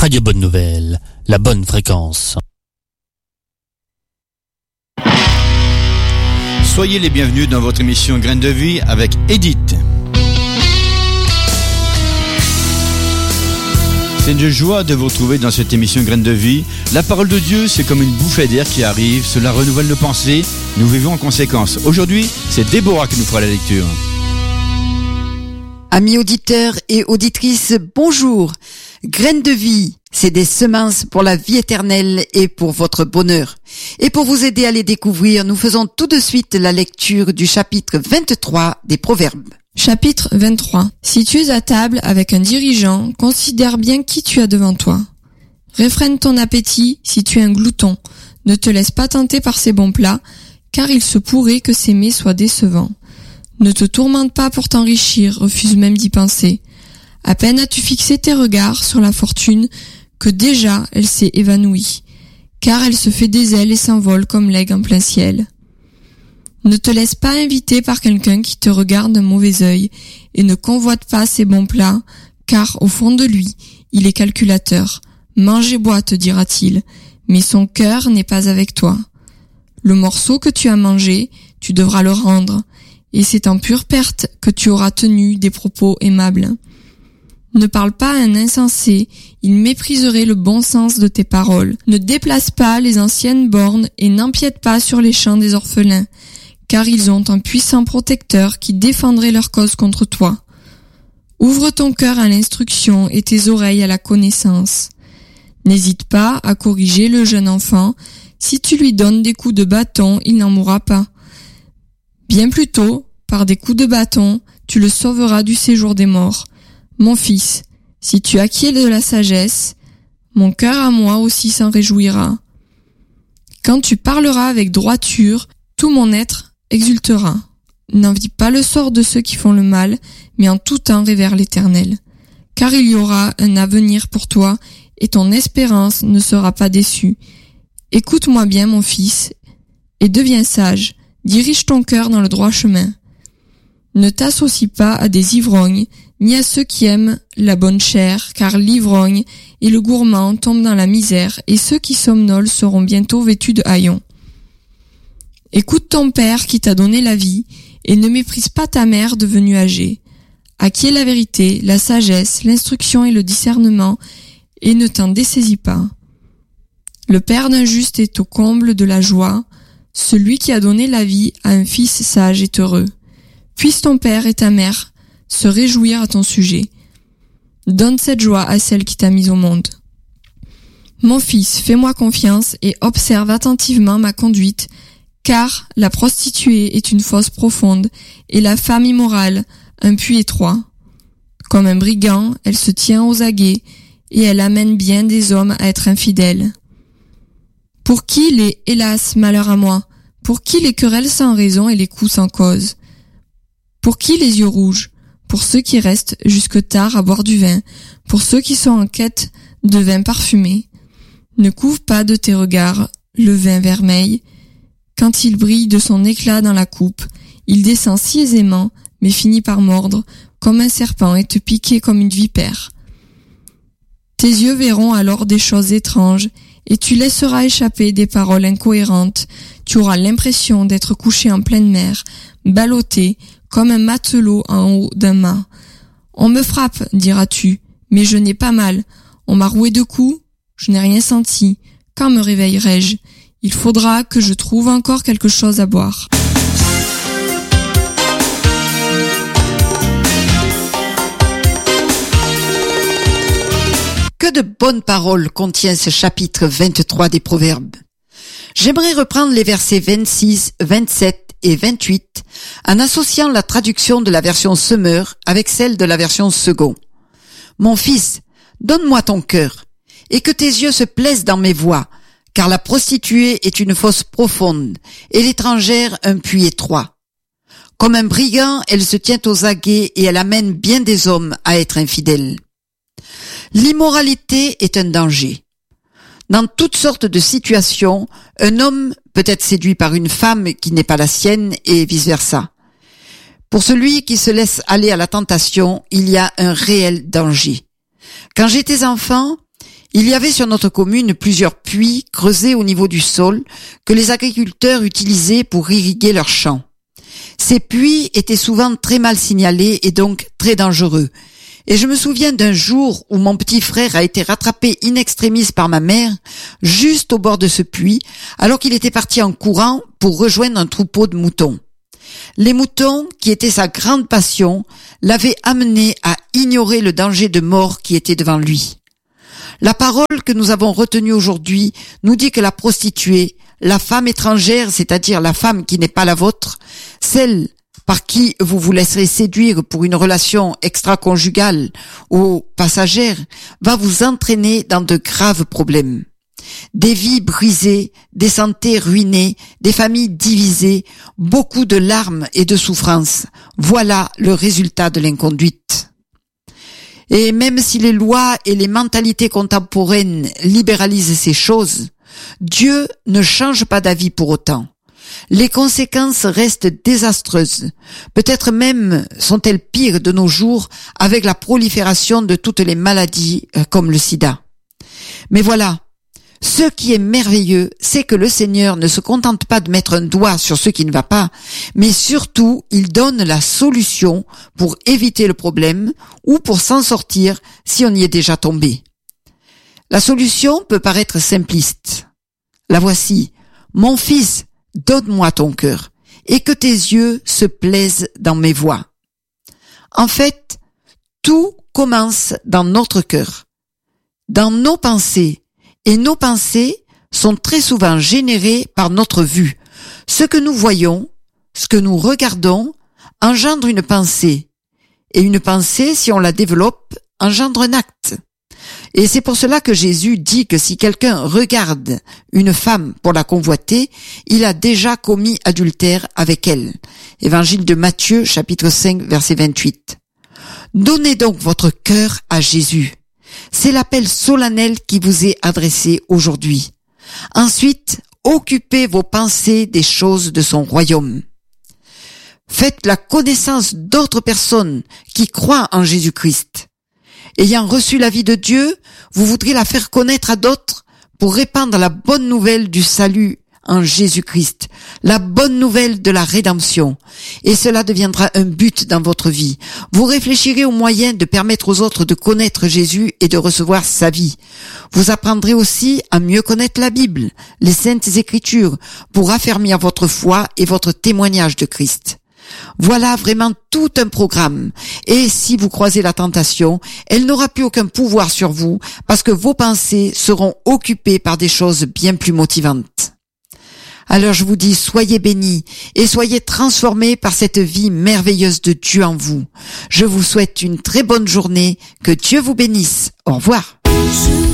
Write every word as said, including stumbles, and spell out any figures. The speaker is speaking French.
Radio Bonne Nouvelle, la bonne fréquence. Soyez les bienvenus dans votre émission Graines de Vie avec Edith. C'est une joie de vous retrouver dans cette émission Graines de Vie. La parole de Dieu, c'est comme une bouffée d'air qui arrive, cela renouvelle nos pensées, nous vivons en conséquence. Aujourd'hui, c'est Déborah qui nous fera la lecture. Amis auditeurs et auditrices, bonjour. Graines de Vie, c'est des semences pour la vie éternelle et pour votre bonheur. Et pour vous aider à les découvrir, nous faisons tout de suite la lecture du chapitre vingt-trois des Proverbes. Chapitre vingt-trois. Si tu es à table avec un dirigeant, considère bien qui tu as devant toi. Réfrène ton appétit si tu es un glouton. Ne te laisse pas tenter par ses bons plats, car il se pourrait que ces mets soient décevants. Ne te tourmente pas pour t'enrichir, refuse même d'y penser. À peine as-tu fixé tes regards sur la fortune que déjà elle s'est évanouie, car elle se fait des ailes et s'envole comme l'aigle en plein ciel. Ne te laisse pas inviter par quelqu'un qui te regarde d'un mauvais œil et ne convoite pas ses bons plats, car au fond de lui, il est calculateur. Mange et bois, te dira-t-il, mais son cœur n'est pas avec toi. Le morceau que tu as mangé, tu devras le rendre, et c'est en pure perte que tu auras tenu des propos aimables. Ne parle pas à un insensé, il mépriserait le bon sens de tes paroles. Ne déplace pas les anciennes bornes et n'empiète pas sur les champs des orphelins, car ils ont un puissant protecteur qui défendrait leur cause contre toi. Ouvre ton cœur à l'instruction et tes oreilles à la connaissance. N'hésite pas à corriger le jeune enfant, si tu lui donnes des coups de bâton, il n'en mourra pas. Bien plutôt, par des coups de bâton, tu le sauveras du séjour des morts. Mon fils, si tu acquiers de la sagesse, mon cœur à moi aussi s'en réjouira. Quand tu parleras avec droiture, tout mon être exultera. N'envie pas le sort de ceux qui font le mal, mais en tout temps révère l'Éternel. Car il y aura un avenir pour toi, et ton espérance ne sera pas déçue. Écoute-moi bien, mon fils, et deviens sage. Dirige ton cœur dans le droit chemin. Ne t'associe pas à des ivrognes, ni à ceux qui aiment la bonne chair, car l'ivrogne et le gourmand tombent dans la misère, et ceux qui somnolent seront bientôt vêtus de haillons. Écoute ton père qui t'a donné la vie, et ne méprise pas ta mère devenue âgée. Acquiers la vérité, la sagesse, l'instruction et le discernement, et ne t'en dessaisis pas. Le père d'un juste est au comble de la joie, celui qui a donné la vie à un fils sage est heureux. Puisse ton père et ta mère se réjouir à ton sujet. Donne cette joie à celle qui t'a mis au monde. Mon fils, fais-moi confiance et observe attentivement ma conduite, car la prostituée est une fosse profonde et la femme immorale un puits étroit. Comme un brigand, elle se tient aux aguets et elle amène bien des hommes à être infidèles. Pour qui les « hélas, malheur à moi » Pour qui les querelles sans raison et les coups sans cause? Pour qui les yeux rouges? Pour ceux qui restent jusque tard à boire du vin, pour ceux qui sont en quête de vin parfumé. Ne couvre pas de tes regards le vin vermeil. Quand il brille de son éclat dans la coupe, il descend si aisément, mais finit par mordre comme un serpent et te piquer comme une vipère. Tes yeux verront alors des choses étranges, et tu laisseras échapper des paroles incohérentes. Tu auras l'impression d'être couché en pleine mer, ballotté comme un matelot en haut d'un mât. On me frappe, diras-tu, mais je n'ai pas mal. On m'a roué de coups, je n'ai rien senti. Quand me réveillerai-je? Il faudra que je trouve encore quelque chose à boire. Que de bonnes paroles contient ce chapitre vingt-trois des Proverbes. J'aimerais reprendre les versets vingt-six, vingt-sept et vingt-huit en associant la traduction de la version Semeur avec celle de la version Second. Mon fils, donne-moi ton cœur, et que tes yeux se plaisent dans mes voies, car la prostituée est une fosse profonde, et l'étrangère un puits étroit. Comme un brigand, elle se tient aux aguets et elle amène bien des hommes à être infidèles. L'immoralité est un danger. Dans toutes sortes de situations, un homme peut être séduit par une femme qui n'est pas la sienne et vice-versa. Pour celui qui se laisse aller à la tentation, il y a un réel danger. Quand j'étais enfant, Il y avait sur notre commune plusieurs puits creusés au niveau du sol que les agriculteurs utilisaient pour irriguer leurs champs. Ces puits étaient souvent très mal signalés et donc très dangereux. Et je me souviens d'un jour où mon petit frère a été rattrapé in extremis par ma mère, juste au bord de ce puits, alors qu'il était parti en courant pour rejoindre un troupeau de moutons. Les moutons, qui étaient sa grande passion, l'avaient amené à ignorer le danger de mort qui était devant lui. La parole que nous avons retenue aujourd'hui nous dit que la prostituée, la femme étrangère, c'est-à-dire la femme qui n'est pas la vôtre, celle par qui vous vous laisserez séduire pour une relation extra-conjugale ou passagère, va vous entraîner dans de graves problèmes. Des vies brisées, des santés ruinées, des familles divisées, beaucoup de larmes et de souffrances. Voilà le résultat de l'inconduite. Et même si les lois et les mentalités contemporaines libéralisent ces choses, Dieu ne change pas d'avis pour autant. Les conséquences restent désastreuses. Peut-être même sont-elles pires de nos jours avec la prolifération de toutes les maladies comme le sida. Mais voilà, ce qui est merveilleux, c'est que le Seigneur ne se contente pas de mettre un doigt sur ce qui ne va pas, mais surtout, il donne la solution pour éviter le problème ou pour s'en sortir si on y est déjà tombé. La solution peut paraître simpliste. La voici. Mon fils, donne-moi ton cœur et que tes yeux se plaisent dans mes voies. En fait, tout commence dans notre cœur, dans nos pensées. Et nos pensées sont très souvent générées par notre vue. Ce que nous voyons, ce que nous regardons, engendre une pensée. Et une pensée, si on la développe, engendre un acte. Et c'est pour cela que Jésus dit que si quelqu'un regarde une femme pour la convoiter, il a déjà commis adultère avec elle. Évangile de Matthieu, chapitre cinq, verset vingt-huit. Donnez donc votre cœur à Jésus. C'est l'appel solennel qui vous est adressé aujourd'hui. Ensuite, occupez vos pensées des choses de son royaume. Faites la connaissance d'autres personnes qui croient en Jésus-Christ. Ayant reçu la vie de Dieu, vous voudrez la faire connaître à d'autres pour répandre la bonne nouvelle du salut en Jésus-Christ, la bonne nouvelle de la rédemption. Et cela deviendra un but dans votre vie. Vous réfléchirez aux moyens de permettre aux autres de connaître Jésus et de recevoir sa vie. Vous apprendrez aussi à mieux connaître la Bible, les Saintes Écritures, pour affermir votre foi et votre témoignage de Christ. Voilà vraiment tout un programme. Et si vous croisez la tentation, elle n'aura plus aucun pouvoir sur vous parce que vos pensées seront occupées par des choses bien plus motivantes. Alors je vous dis, soyez bénis et soyez transformés par cette vie merveilleuse de Dieu en vous. Je vous souhaite une très bonne journée, que Dieu vous bénisse. Au revoir.